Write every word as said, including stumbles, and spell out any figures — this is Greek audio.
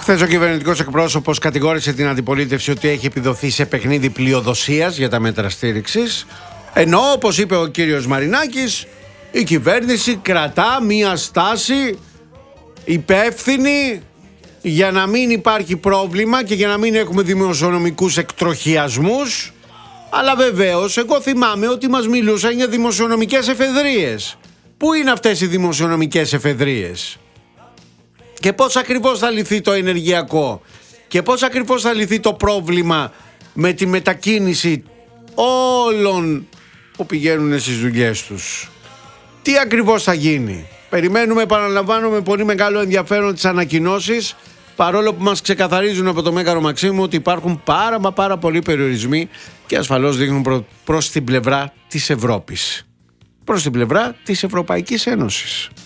Χθες ο κυβερνητικός εκπρόσωπος κατηγόρησε την αντιπολίτευση ότι έχει επιδοθεί σε παιχνίδι πλειοδοσίας για τα μέτρα στήριξης, ενώ όπως είπε ο κύριος Μαρινάκης, η κυβέρνηση κρατά μία στάση υπεύθυνη για να μην υπάρχει πρόβλημα και για να μην έχουμε δημοσιονομικούς εκτροχιασμούς. Αλλά βεβαίως εγώ θυμάμαι ότι μας μιλούσαν για δημοσιονομικές εφεδρείες. Πού είναι αυτές οι δημοσιονομικές εφεδρείες? Και πώς ακριβώς θα λυθεί το ενεργειακό? Και πώς ακριβώς θα λυθεί το πρόβλημα με τη μετακίνηση όλων που πηγαίνουν στις δουλειές τους? Τι ακριβώς θα γίνει? Περιμένουμε, επαναλαμβάνω, με πολύ μεγάλο ενδιαφέρον τις ανακοινώσεις, παρόλο που μας ξεκαθαρίζουν από το Μέγαρο Μαξίμου ότι υπάρχουν πάρα μα πάρα πολλοί περιορισμοί και ασφαλώς δείχνουν προ, προς την πλευρά της Ευρώπης, προς την πλευρά της Ευρωπαϊκής Ένωσης.